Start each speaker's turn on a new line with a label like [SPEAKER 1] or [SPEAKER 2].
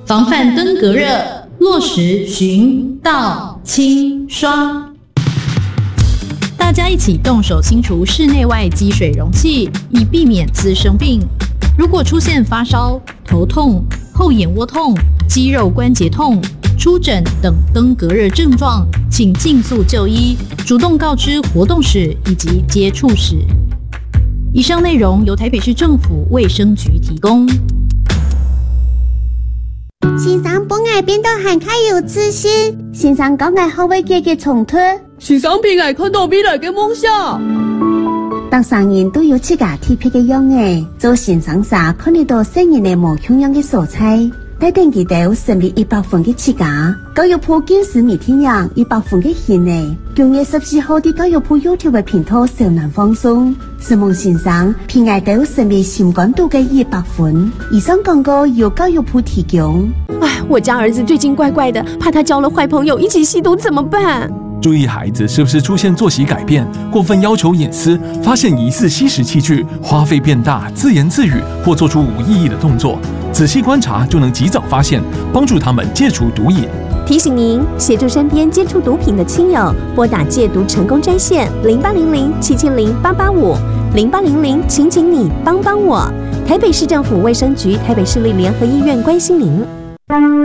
[SPEAKER 1] 防范登革热，落实巡、倒、清、刷。大家一起动手清除室内外积水容器，以避免滋生病。如果出现发烧、头痛、后眼窝痛、肌肉关节痛、出疹等登革热症状，请尽速就医，主动告知活动史以及接触史。以上内容由台北市政府卫生局提供。
[SPEAKER 2] 先生本爱变得很开有自信，先生讲爱好为解决冲突，
[SPEAKER 3] 先生偏爱看到未来的梦想。
[SPEAKER 2] 当商人都有自家特别的样诶，做先生啥看得到新人的无穷样的素材，带定佢哋成为100分的自家。教育部建设每天样100分的现诶，9月14號的教育部 YouTube 的频道小南放送，希望先生偏愛到成為新感度的100分。以上廣告由教育部提供。
[SPEAKER 4] 我家兒子最近怪怪的，怕他交了壞朋友一起吸毒怎麼辦？
[SPEAKER 5] 注意孩子是不是出现作息改变、过分要求隐私、发现疑似吸食器具、花费变大、自言自语或做出无意义的动作，仔细观察就能及早发现，帮助他们戒除毒瘾。
[SPEAKER 4] 提醒您，协助身边接触毒品的亲友，拨打戒毒成功专线0800770885，0800请你帮帮我。台北市政府卫生局台北市立联合医院关心您。